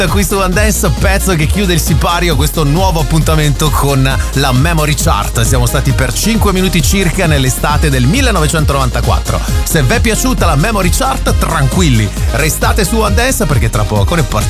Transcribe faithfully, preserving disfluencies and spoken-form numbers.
Qui su One Dance, pezzo che chiude il sipario, questo nuovo appuntamento con la Memory Chart. Siamo stati per cinque minuti circa nell'estate del millenovecentonovantaquattro. Se vi è piaciuta la Memory Chart, tranquilli, restate su One Dance perché tra poco ne partirà